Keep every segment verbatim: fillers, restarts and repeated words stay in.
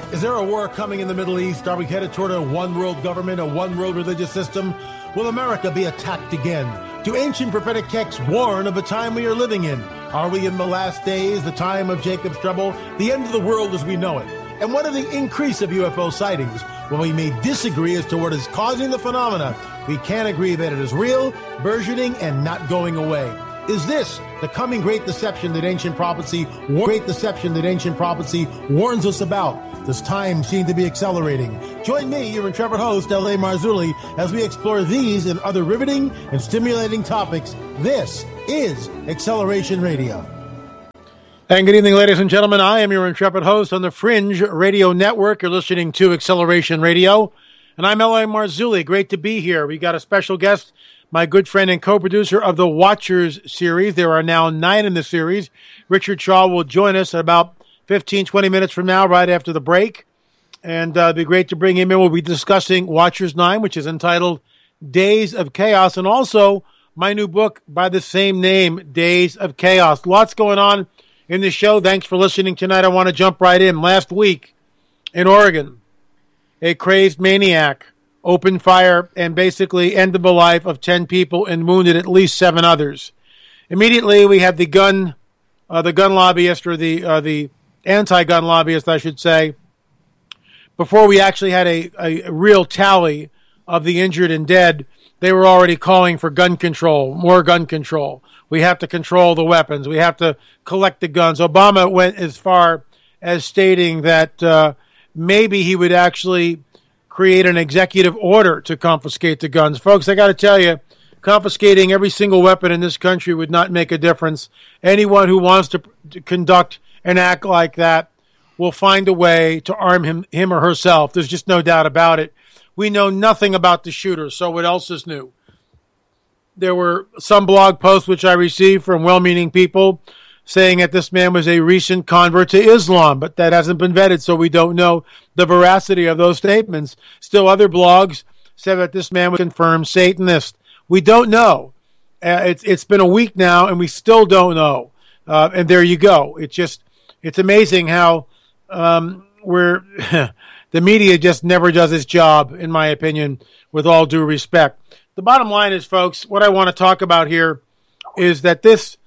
Is there a war coming in the Middle East? Are we headed toward a one-world government, a one-world religious system? Will America be attacked again? Do ancient prophetic texts warn of the time we are living in? Are we in the last days, the time of Jacob's trouble, the end of the world as we know it? And what of the increase of U F O sightings? Well, we may disagree as to what is causing the phenomena. We can agree that it is real, burgeoning, and not going away. Is this the coming great deception that ancient prophecy, great deception that ancient prophecy warns us about? Does time seem to be accelerating? Join me, your intrepid host, L A. Marzulli, as we explore these and other riveting and stimulating topics. This is Acceleration Radio. And good evening, ladies and gentlemen. I am your intrepid host on the Fringe Radio Network. You're listening to Acceleration Radio, and I'm L A. Marzulli. Great to be here. We got a special guest, my good friend and co-producer of the Watchers series. There are now nine in the series. Richard Shaw will join us at about fifteen, twenty minutes from now, right after the break. And uh, it'd be great to bring him in. We'll be discussing Watchers nine, which is entitled Days of Chaos, and also my new book by the same name, Days of Chaos. Lots going on in this show. Thanks for listening tonight. I want to jump right in. Last week in Oregon, a crazed maniac opened fire and basically ended the life of ten people and wounded at least seven others. Immediately, we had the gun, uh, the gun lobbyist, or the uh, the anti-gun lobbyist, I should say. Before we actually had a, a real tally of the injured and dead, they were already calling for gun control, more gun control. We have to control the weapons. We have to collect the guns. Obama went as far as stating that uh, maybe he would actually create an executive order to confiscate the guns. Folks, I got to tell you, confiscating every single weapon in this country would not make a difference. Anyone who wants to, to conduct an act like that will find a way to arm him, him or herself. There's just no doubt about it. We know nothing about the shooter, so what else is new? There were some blog posts which I received from well-meaning people saying that this man was a recent convert to Islam, but that hasn't been vetted, so we don't know the veracity of those statements. Still, other blogs said that this man was confirmed Satanist. We don't know. Uh, it's it's been a week now, and we still don't know. Uh, and there you go. It's just it's amazing how um, we're the media just never does its job, in my opinion, with all due respect. The bottom line is, folks, what I want to talk about here is that this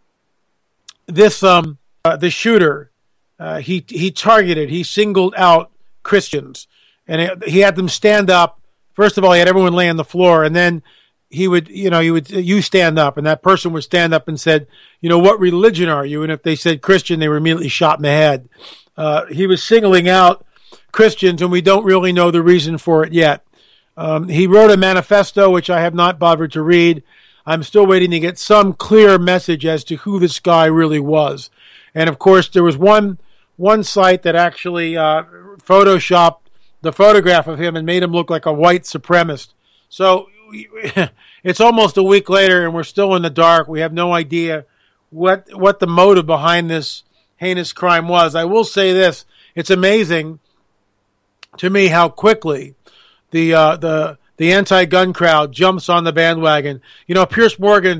this um uh, the shooter uh, he he targeted, he singled out Christians, and it, he had them stand up. First of all, he had everyone lay on the floor, and then he would, you know, he would, you stand up, and that person would stand up and said, you know, what religion are you? And if they said Christian, they were immediately shot in the head. Uh, he was singling out Christians, and we don't really know the reason for it yet. Um, he wrote a manifesto, which I have not bothered to read. I'm still waiting to get some clear message as to who this guy really was. And of course, there was one one site that actually uh, photoshopped the photograph of him and made him look like a white supremacist. So it's almost a week later, and we're still in the dark. We have no idea what what the motive behind this heinous crime was. I will say this: it's amazing to me how quickly the uh, the the anti-gun crowd jumps on the bandwagon. You know, Piers Morgan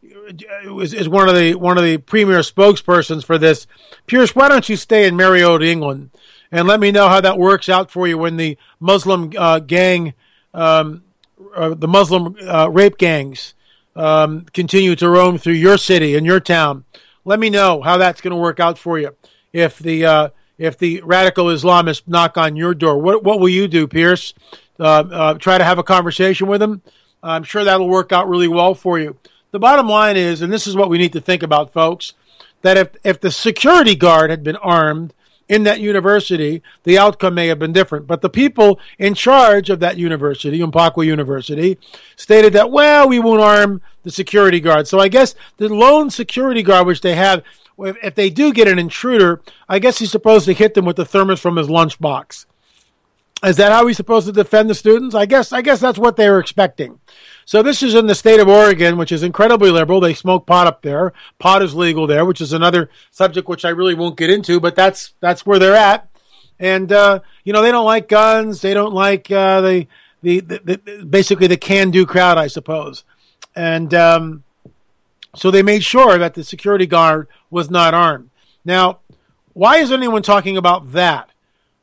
is, is one of the one of the premier spokespersons for this. Piers, why don't you stay in Mariota, England, and let me know how that works out for you when the Muslim uh, gang, um, uh, the Muslim uh, rape gangs, um, continue to roam through your city and your town. Let me know how that's going to work out for you. If the uh, if the radical Islamists knock on your door, what what will you do, Piers? Uh, uh, try to have a conversation with them. I'm sure that'll work out really well for you. The bottom line is, and this is what we need to think about, folks, that if if the security guard had been armed in that university, the outcome may have been different. But the people in charge of that university, Umpqua University, stated that, well, we won't arm the security guard. So I guess the lone security guard, which they have, if they do get an intruder, I guess he's supposed to hit them with the thermos from his lunchbox. Is that how he's supposed to defend the students? I guess I guess that's what they were expecting. So this is in the state of Oregon, which is incredibly liberal. They smoke pot up there. Pot is legal there, which is another subject which I really won't get into, but that's that's where they're at. And uh, you know, they don't like guns. They don't like uh, the, the, the the basically the can-do crowd, I suppose. And um, so they made sure that the security guard was not armed. Now, why is anyone talking about that?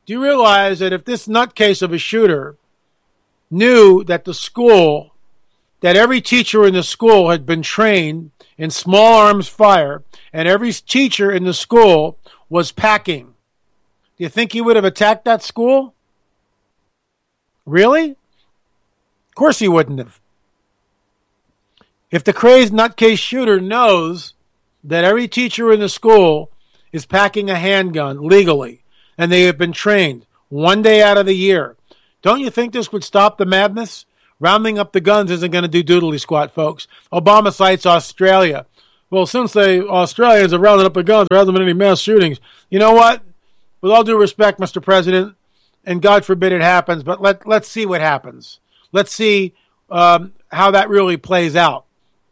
Do you realize that if this nutcase of a shooter knew that the school, that every teacher in the school had been trained in small arms fire, and every teacher in the school was packing, do you think he would have attacked that school? Really? Of course he wouldn't have. If the crazed nutcase shooter knows that every teacher in the school is packing a handgun legally, and they have been trained one day out of the year, don't you think this would stop the madness? Rounding up the guns isn't going to do doodly squat, folks. Obama cites Australia. Well, since the Australians have rounded up the guns, there hasn't been any mass shootings. You know what? With all due respect, Mister President, and God forbid it happens, but let, let's see what happens. Let's see um, how that really plays out.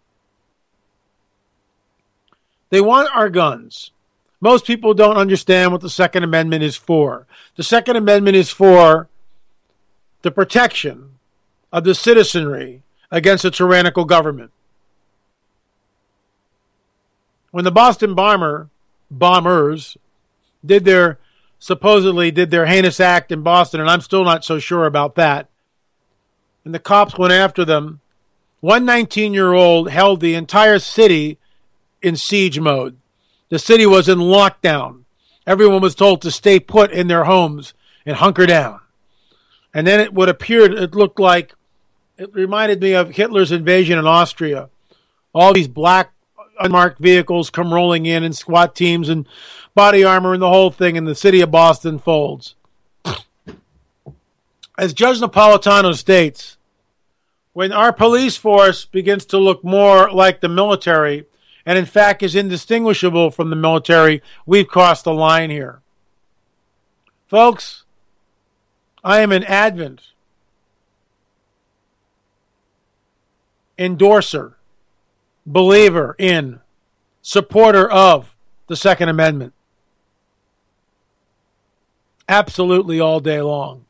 They want our guns. Most people don't understand what the Second Amendment is for. The Second Amendment is for the protection of the citizenry against a tyrannical government. When the Boston bomber, bombers, did their, supposedly did their heinous act in Boston, and I'm still not so sure about that, and the cops went after them, one nineteen-year-old held the entire city in siege mode. The city was in lockdown. Everyone was told to stay put in their homes and hunker down. And then it would appear, it looked like, it reminded me of Hitler's invasion in Austria. All these black unmarked vehicles come rolling in and SWAT teams and body armor and the whole thing, and the city of Boston folds. As Judge Napolitano states, when our police force begins to look more like the military, and in fact is indistinguishable from the military, we've crossed the line here. Folks, I am an advent, endorser, believer in, supporter of the Second Amendment. Absolutely all day long.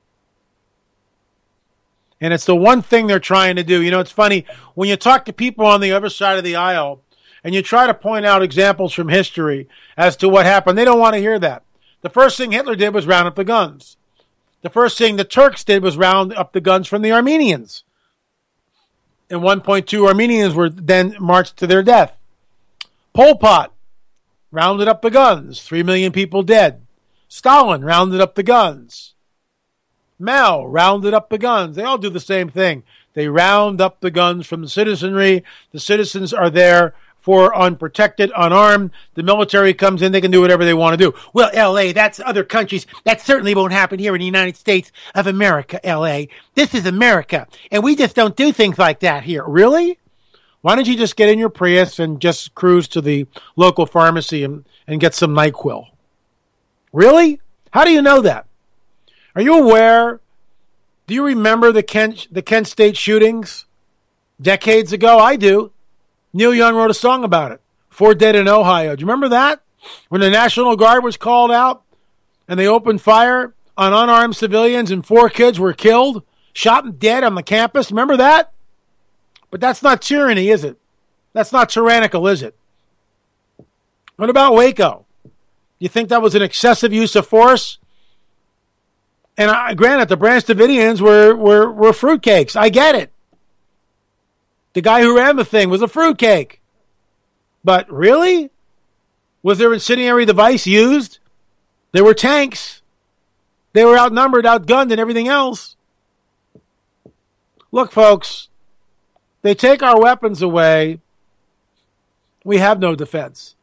And it's the one thing they're trying to do. You know, it's funny, when you talk to people on the other side of the aisle, and you try to point out examples from history as to what happened, they don't want to hear that. The first thing Hitler did was round up the guns. The first thing the Turks did was round up the guns from the Armenians. And one point two Armenians were then marched to their death. Pol Pot rounded up the guns. Three million people dead. Stalin rounded up the guns. Mao rounded up the guns. They all do the same thing. They round up the guns from the citizenry. The citizens are there for unprotected, unarmed. The military comes in, they can do whatever they want to do. Well, L A, that's other countries. That certainly won't happen here in the United States of America, L A. This is America, and we just don't do things like that here. Really? Why don't you just get in your Prius and just cruise to the local pharmacy and, and get some NyQuil? Really? How do you know that? Are you aware? Do you remember the Kent, the Kent State shootings decades ago? I do. Neil Young wrote a song about it. Four Dead in Ohio. Do you remember that? When the National Guard was called out and they opened fire on unarmed civilians and four kids were killed, shot and dead on the campus. Remember that? But that's not tyranny, is it? That's not tyrannical, is it? What about Waco? You think that was an excessive use of force? And I, granted, the Branch Davidians were, were, were fruitcakes. I get it. The guy who ran the thing was a fruitcake. But really? Was their incendiary device used? There were tanks. They were outnumbered, outgunned, and everything else. Look, folks, they take our weapons away. We have no defense.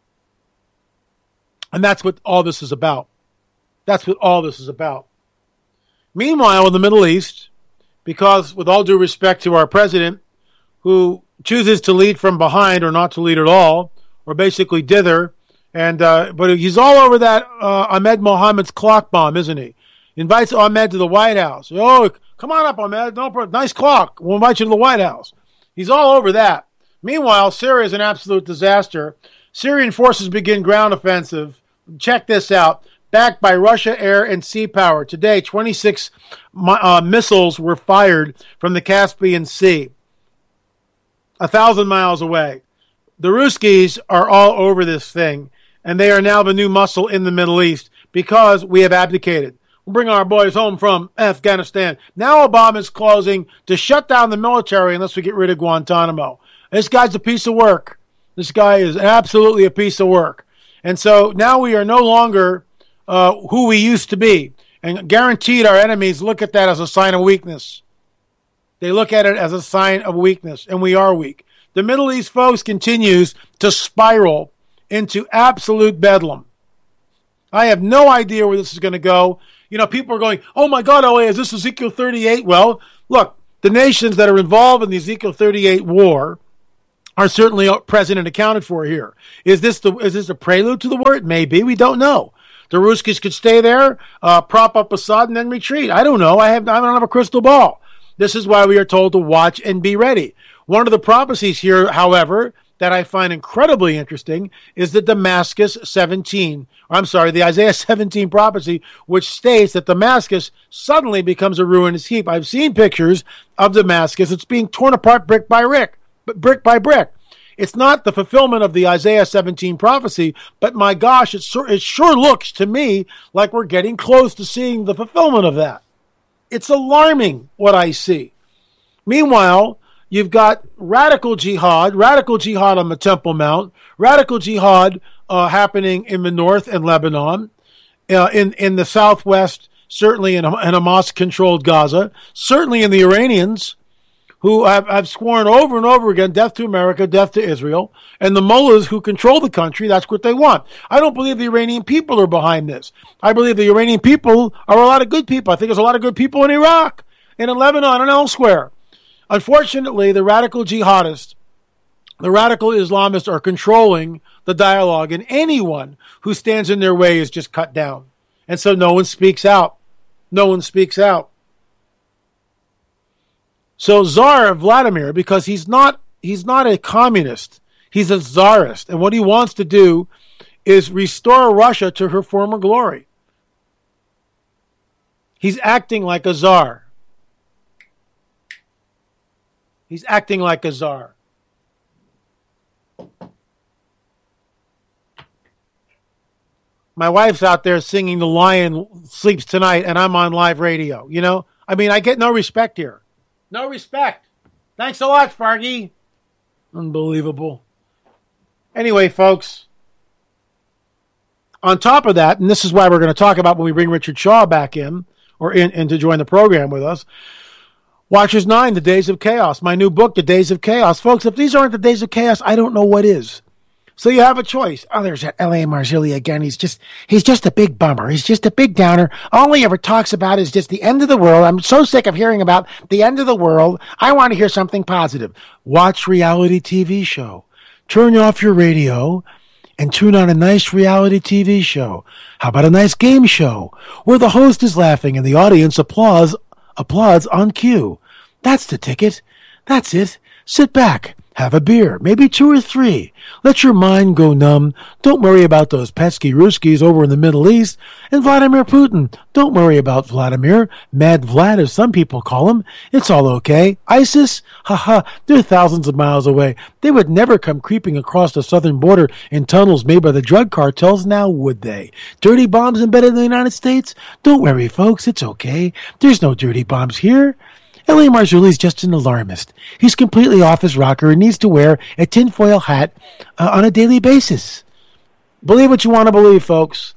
And that's what all this is about. That's what all this is about. Meanwhile, in the Middle East, because with all due respect to our president, who chooses to lead from behind or not to lead at all, or basically dither, and uh, but he's all over that uh, Ahmed Mohammed's clock bomb, isn't he? Invites Ahmed to the White House. Oh, come on up, Ahmed. No, nice clock. We'll invite you to the White House. He's all over that. Meanwhile, Syria is an absolute disaster. Syrian forces begin ground offensive. Check this out. Backed by Russia, air, and sea power. Today, twenty-six uh, missiles were fired from the Caspian Sea, a thousand miles away. The Ruskies are all over this thing, and they are now the new muscle in the Middle East because we have abdicated. We'll bring our boys home from Afghanistan. Now Obama's closing to shut down the military unless we get rid of Guantanamo. This guy's a piece of work. This guy is absolutely a piece of work. And so now we are no longer uh, who we used to be. And guaranteed our enemies look at that as a sign of weakness. They look at it as a sign of weakness, and we are weak. The Middle East, folks, continues to spiral into absolute bedlam. I have no idea where this is going to go. You know, people are going, oh my God, L A, is this Ezekiel thirty-eight? Well, look, the nations that are involved in the Ezekiel thirty-eight war are certainly present and accounted for here. Is this the is this a prelude to the war? It may be. We don't know. The Ruskies could stay there, uh, prop up Assad, and then retreat. I don't know. I have I don't have a crystal ball. This is why we are told to watch and be ready. One of the prophecies here, however, that I find incredibly interesting is the Damascus seventeen. I'm sorry, the Isaiah seventeen prophecy, which states that Damascus suddenly becomes a ruinous heap. I've seen pictures of Damascus. It's being torn apart brick by brick, brick by brick. It's not the fulfillment of the Isaiah seventeen prophecy, but my gosh, it, it sure looks to me like we're getting close to seeing the fulfillment of that. It's alarming what I see. Meanwhile, you've got radical jihad, radical jihad on the Temple Mount, radical jihad uh, happening in the north and Lebanon, uh, in, in the southwest, certainly in, in Hamas-controlled Gaza, certainly in the Iranians, who have, have sworn over and over again, death to America, death to Israel, and the mullahs who control the country, that's what they want. I don't believe the Iranian people are behind this. I believe the Iranian people are a lot of good people. I think there's a lot of good people in Iraq and in Lebanon and elsewhere. Unfortunately, the radical jihadists, the radical Islamists are controlling the dialogue, and anyone who stands in their way is just cut down. And so no one speaks out. No one speaks out. So Tsar Vladimir, because he's not he's not a communist, he's a czarist, and what he wants to do is restore Russia to her former glory. He's acting like a czar. He's acting like a czar. My wife's out there singing "The Lion Sleeps Tonight," and I'm on live radio. You know, I mean, I get no respect here. No respect. Thanks a lot, Fargy. Unbelievable. Anyway, folks, on top of that, and this is why we're going to talk about when we bring Richard Shaw back in, or in, in to join the program with us, Watchers nine, The Days of Chaos, my new book, The Days of Chaos. Folks, if these aren't the days of chaos, I don't know what is. So you have a choice. Oh, there's that L A Marzulli again. He's just, he's just a big bummer. He's just a big downer. All he ever talks about is just the end of the world. I'm so sick of hearing about the end of the world. I want to hear something positive. Watch reality T V show. Turn off your radio and tune on a nice reality T V show. How about a nice game show where the host is laughing and the audience applauds, applauds on cue? That's the ticket. That's it. Sit back. Have a beer, maybe two or three. Let your mind go numb. Don't worry about those pesky Ruskies over in the Middle East. And Vladimir Putin. Don't worry about Vladimir. Mad Vlad, as some people call him. It's all okay. ISIS? Haha, they're thousands of miles away. They would never come creeping across the southern border in tunnels made by the drug cartels, now would they? Dirty bombs embedded in the United States? Don't worry, folks. It's okay. There's no dirty bombs here. L A Marzulli's just an alarmist. He's completely off his rocker and needs to wear a tinfoil hat uh, on a daily basis. Believe what you want to believe, folks.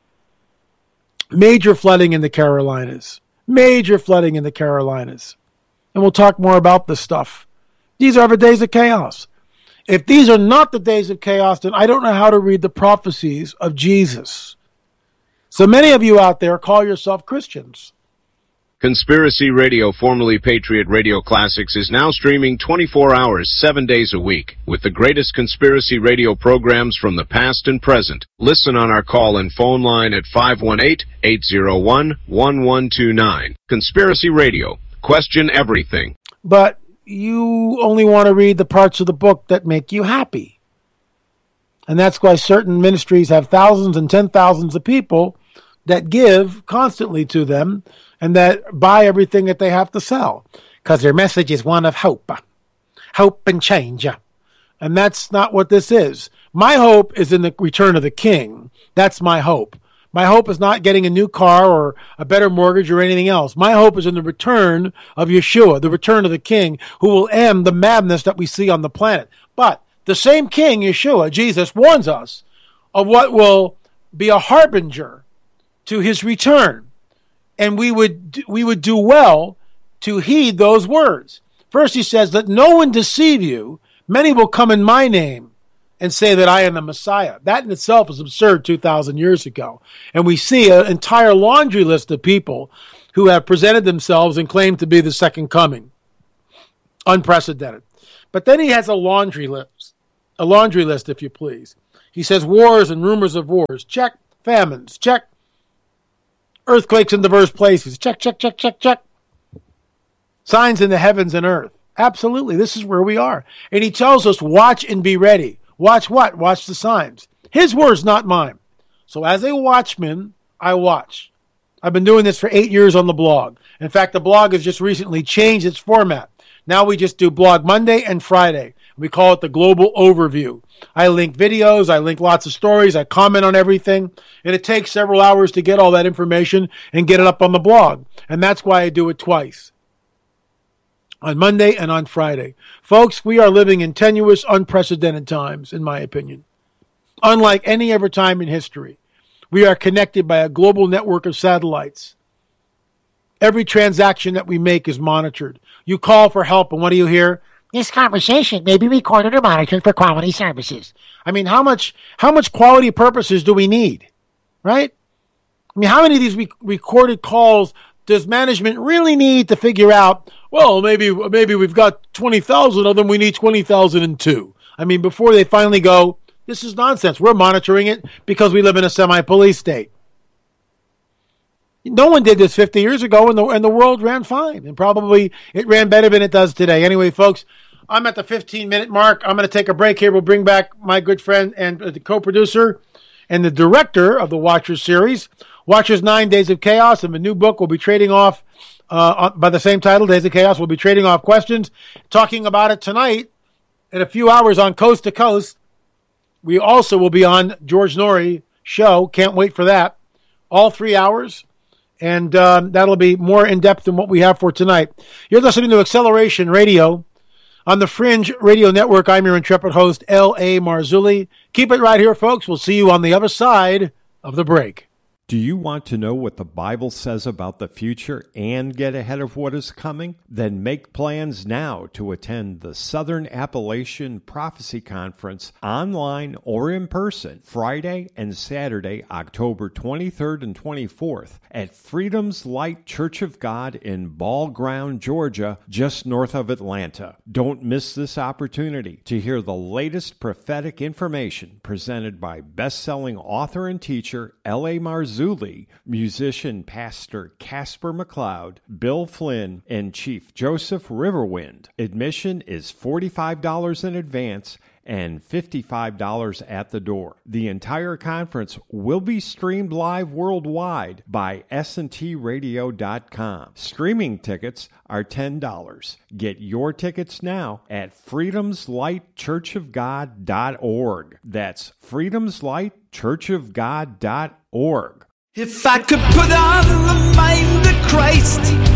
Major flooding in the Carolinas. Major flooding in the Carolinas. And we'll talk more about this stuff. These are the days of chaos. If these are not the days of chaos, then I don't know how to read the prophecies of Jesus. So many of you out there call yourself Christians. Conspiracy Radio, formerly Patriot Radio Classics, is now streaming twenty-four hours, seven days a week, with the greatest conspiracy radio programs from the past and present. Listen on our call and phone line at five one eight, eight zero one, one one two nine. Conspiracy Radio. Question everything. But you only want to read the parts of the book that make you happy. And that's why certain ministries have thousands and ten thousands of people that give constantly to them and that buy everything that they have to sell because their message is one of hope, hope and change. And that's not what this is. My hope is in the return of the King. That's my hope. My hope is not getting a new car or a better mortgage or anything else. My hope is in the return of Yeshua, the return of the King, who will end the madness that we see on the planet. But the same King, Yeshua, Jesus, warns us of what will be a harbinger to his return. And we would we would do well to heed those words. First, he says, let no one deceive you. Many will come in my name and say that I am the Messiah. That in itself is absurd two thousand years ago. And we see an entire laundry list of people who have presented themselves and claimed to be the second coming. Unprecedented. But then he has a laundry list, a laundry list, if you please. He says wars and rumors of wars. Check. Famines. Check. Earthquakes in diverse places. Check, check, check, check, check. Signs in the heavens and earth. Absolutely. This is where we are. And he tells us, watch and be ready. Watch what? Watch the signs. His words, not mine. So as a watchman, I watch. I've been doing this for eight years on the blog. In fact, the blog has just recently changed its format. Now we just do blog Monday and Friday. We call it the Global Overview. I link videos. I link lots of stories. I comment on everything. And it takes several hours to get all that information and get it up on the blog. And that's why I do it twice. On Monday and on Friday. Folks, we are living in tenuous, unprecedented times, in my opinion. Unlike any other time in history. We are connected by a global network of satellites. Every transaction that we make is monitored. You call for help, and what do you hear? This conversation may be recorded or monitored for quality services. I mean, how much how much quality purposes do we need? Right? I mean, how many of these re- recorded calls does management really need to figure out, well, maybe maybe we've got twenty thousand of them, we need twenty thousand two. I mean, before they finally go, this is nonsense. We're monitoring it because we live in a semi-police state. No one did this fifty years ago, and the, and the world ran fine. And probably it ran better than it does today. Anyway, folks, I'm at the fifteen-minute mark. I'm going to take a break here. We'll bring back my good friend and the co-producer and the director of the Watchers series, Watchers Nine Days of Chaos, and the new book will be trading off uh, by the same title, Days of Chaos. We'll be trading off questions, talking about it tonight in a few hours on Coast to Coast. We also will be on George Noory show. Can't wait for that. All three hours. And um, that'll be more in-depth than what we have for tonight. You're listening to Acceleration Radio on the Fringe Radio Network. I'm your intrepid host, L A. Marzulli. Keep it right here, folks. We'll see you on the other side of the break. Do you want to know what the Bible says about the future and get ahead of what is coming? Then make plans now to attend the Southern Appalachian Prophecy Conference online or in person Friday and Saturday, October twenty-third and twenty-fourth at Freedom's Light Church of God in Ball Ground, Georgia, just north of Atlanta. Don't miss this opportunity to hear the latest prophetic information presented by best-selling author and teacher L A. Marzulli, musician Pastor Casper McLeod, Bill Flynn, and Chief Joseph Riverwind. Admission is forty-five dollars in advance and fifty-five dollars at the door. The entire conference will be streamed live worldwide by S and T radio dot com. Streaming tickets are ten dollars. Get your tickets now at freedoms light church of god dot org. That's freedoms light church of god dot org. If I could put on the mind of Christ